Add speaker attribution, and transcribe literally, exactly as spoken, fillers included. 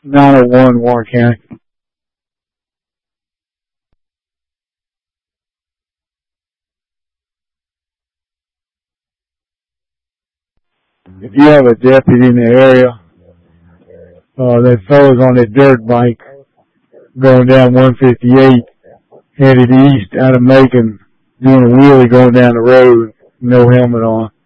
Speaker 1: nine oh one, Warren County. If you have a deputy in the area, uh, that fellow's on that dirt bike going down one fifty-eight, headed east out of Macon, doing a wheelie going down the road, no helmet on.